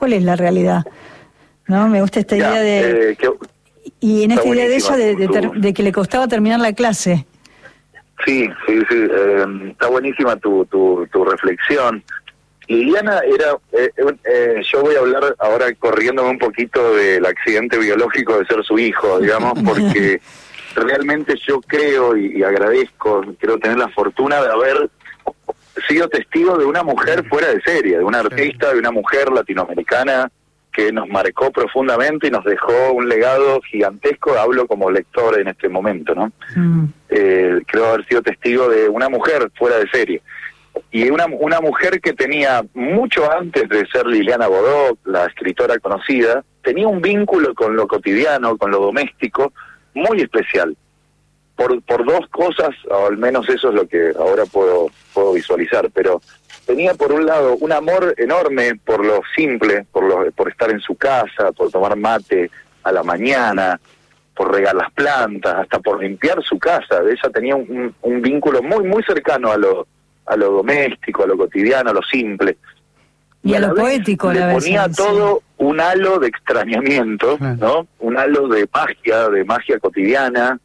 cuál es la realidad, ¿no? Me gusta esta idea de... y en esta idea de ella, de que le costaba terminar la clase. Sí, está buenísima tu reflexión. Liliana era, yo voy a hablar ahora corriéndome un poquito del accidente biológico de ser su hijo, digamos, porque realmente yo creo y agradezco, creo tener la fortuna de haber sido testigo de una mujer fuera de serie, de una artista, de una mujer latinoamericana que nos marcó profundamente y nos dejó un legado gigantesco. Hablo como lector en este momento, ¿no? Creo haber sido testigo de una mujer fuera de serie. Y una mujer que tenía, mucho antes de ser Liliana Bodoc, la escritora conocida, tenía un vínculo con lo cotidiano, con lo doméstico, muy especial. Por dos cosas, o al menos eso es lo que ahora puedo visualizar, pero tenía por un lado un amor enorme por lo simple, por estar en su casa, por tomar mate a la mañana, por regar las plantas, hasta por limpiar su casa. Ella tenía un vínculo muy cercano a lo doméstico, a lo cotidiano, a lo simple. Y a lo poético, le ponía todo un halo de extrañamiento, ¿no? Un halo de magia cotidiana,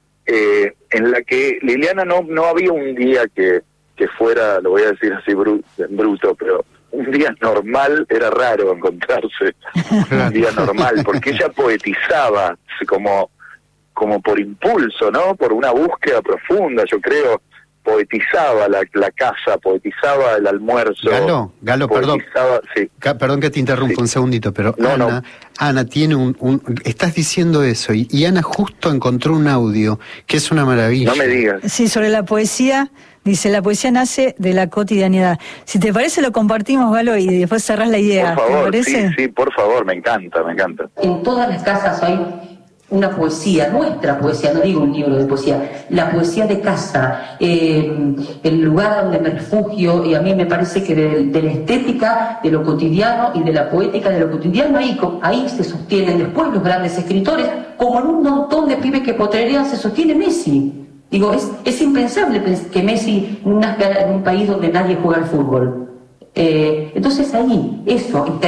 en la que Liliana no había un día que fuera, lo voy a decir así bruto, pero un día normal era raro encontrarse un día normal, porque ella poetizaba como por impulso, ¿no? Por una búsqueda profunda, yo creo. Poetizaba la casa, poetizaba el almuerzo. Galo, perdón. Sí. Perdón que te interrumpa un segundito, pero Ana tiene estás diciendo eso, y Ana justo encontró un audio que es una maravilla. No me digas. Sí, sobre la poesía, dice, la poesía nace de la cotidianidad. Si te parece lo compartimos, Galo, y después cerrás la idea. Por favor, ¿te parece? Sí, por favor, me encanta. En todas las casas hay una poesía, nuestra poesía, no digo un libro de poesía, la poesía de casa, el lugar donde me refugio, y a mí me parece que de la estética, de lo cotidiano y de la poética de lo cotidiano, ahí se sostienen después los grandes escritores, como en un montón de pibes que potrerían se sostiene Messi. Digo, es impensable que Messi nazca en un país donde nadie juega al fútbol. Entonces ahí, eso,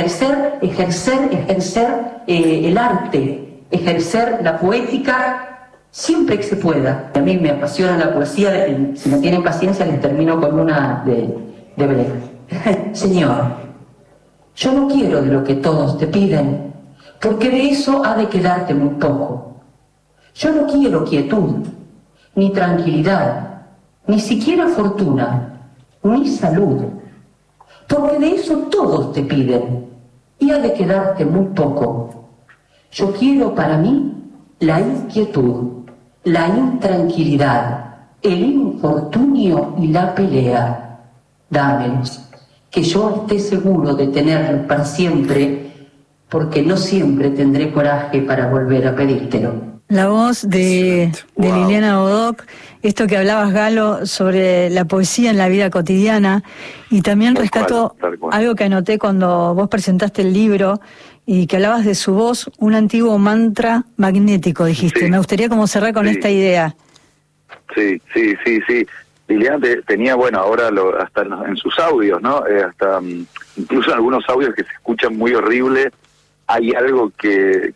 ejercer el arte, ejercer la poética siempre que se pueda. A mí me apasiona la poesía, si no tienen paciencia les termino con una de Brecht. Señor, yo no quiero de lo que todos te piden, porque de eso ha de quedarte muy poco. Yo no quiero quietud, ni tranquilidad, ni siquiera fortuna, ni salud, porque de eso todos te piden, y ha de quedarte muy poco. Yo quiero para mí la inquietud, la intranquilidad, el infortunio y la pelea. Dámelos, que yo esté seguro de tenerlos para siempre, porque no siempre tendré coraje para volver a pedírtelo. La voz de Liliana Bodoc, esto que hablabas, Galo, sobre la poesía en la vida cotidiana, y también rescato algo que anoté cuando vos presentaste el libro, y que hablabas de su voz, un antiguo mantra magnético, dijiste. Sí. Me gustaría como cerrar con esta idea. Sí. Liliana tenía, ahora hasta en sus audios, ¿no? Hasta incluso en algunos audios que se escuchan muy horribles, hay algo que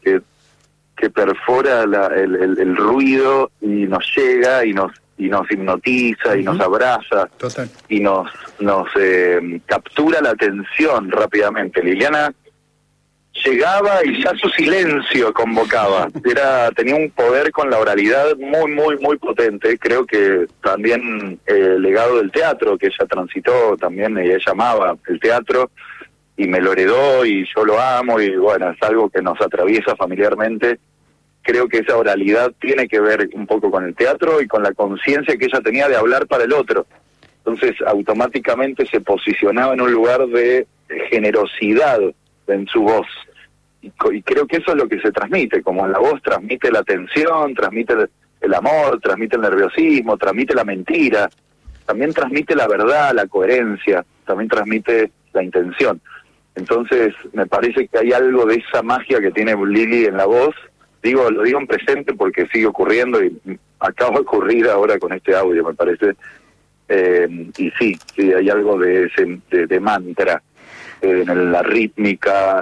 perfora el ruido y nos llega y nos hipnotiza y nos abraza. Total. Y nos captura la atención rápidamente. Liliana llegaba y ya su silencio convocaba. Tenía un poder con la oralidad muy potente. Creo que también el legado del teatro que ella transitó, también ella amaba el teatro y me lo heredó y yo lo amo, y es algo que nos atraviesa familiarmente. Creo que esa oralidad tiene que ver un poco con el teatro y con la conciencia que ella tenía de hablar para el otro. Entonces automáticamente se posicionaba en un lugar de generosidad en su voz, y creo que eso es lo que se transmite, como la voz transmite la tensión, transmite el amor, transmite el nerviosismo, transmite la mentira, también transmite la verdad, la coherencia, también transmite la intención. Entonces me parece que hay algo de esa magia que tiene Lili en la voz. Lo digo en presente porque sigue ocurriendo y acaba de ocurrir ahora con este audio, me parece. Y sí, hay algo de ese de mantra en la rítmica,